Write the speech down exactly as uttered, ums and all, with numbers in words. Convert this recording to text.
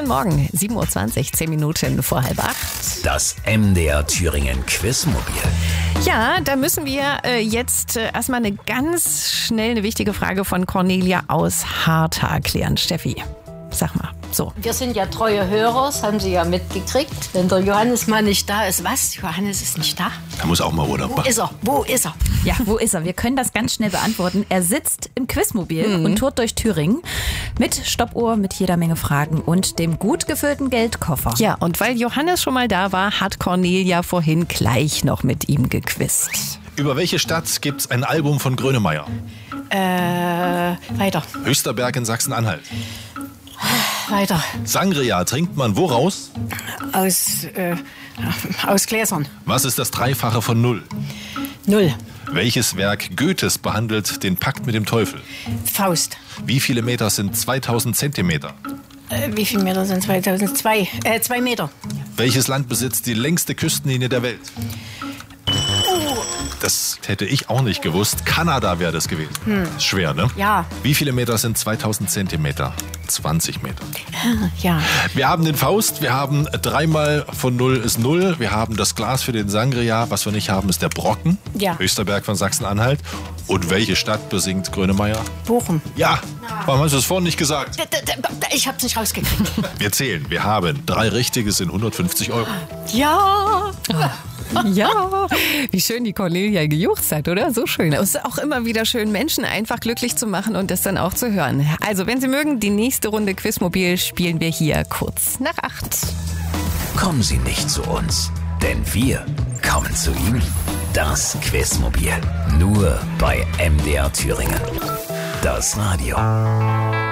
Morgen, sieben Uhr zwanzig, zehn Minuten vor halb acht. Das M D R Thüringen Quizmobil. Ja, da müssen wir äh, jetzt äh, erstmal eine ganz schnell eine wichtige Frage von Cornelia aus Hartha klären. Steffi, sag mal. So. Wir sind ja treue Hörer, das haben Sie ja mitgekriegt. Wenn der Johannes mal nicht da ist, was? Johannes ist nicht da? Er muss auch mal Urlaub Wo machen. ist er? Wo ist er? Ja, wo ist er? Wir können das ganz schnell beantworten. Er sitzt im Quizmobil mhm. und tourt durch Thüringen mit Stoppuhr, mit jeder Menge Fragen und dem gut gefüllten Geldkoffer. Ja, und weil Johannes schon mal da war, hat Cornelia vorhin gleich noch mit ihm gequizt. Über welche Stadt gibt es ein Album von Grönemeyer? Äh, weiter. Höchsterberg in Sachsen-Anhalt. Weiter. Sangria trinkt man woraus? Aus, äh, aus Gläsern. Was ist das Dreifache von Null? Null. Welches Werk Goethes behandelt den Pakt mit dem Teufel? Faust. Wie viele Meter sind zweitausend Zentimeter? Äh, wie viele Meter sind zweitausendzwei? Äh, zwei Meter. Welches Land besitzt die längste Küstenlinie der Welt? Das hätte ich auch nicht gewusst. Kanada wäre das gewesen. Hm. Ist schwer, ne? Ja. Wie viele Meter sind zweitausend Zentimeter? zwanzig Meter. Ja. Wir haben den Faust, wir haben dreimal von Null ist Null, wir haben das Glas für den Sangria, was wir nicht haben, ist der Brocken. Ja. Höchsterberg von Sachsen-Anhalt. Und welche Stadt besingt Grönemeyer? Bochum. Ja. Warum hast du das vorhin nicht gesagt? Ich hab's nicht rausgekriegt. Wir zählen. Wir haben drei richtige, sind hundertfünfzig Euro. Ja. Ja, wie schön die Cornelia gejuchzt hat, oder? So schön. Es ist auch immer wieder schön, Menschen einfach glücklich zu machen und das dann auch zu hören. Also, wenn Sie mögen, die nächste Runde Quizmobil spielen wir hier kurz nach acht. Kommen Sie nicht zu uns, denn wir kommen zu Ihnen. Das Quizmobil. Nur bei M D R Thüringen. Das Radio.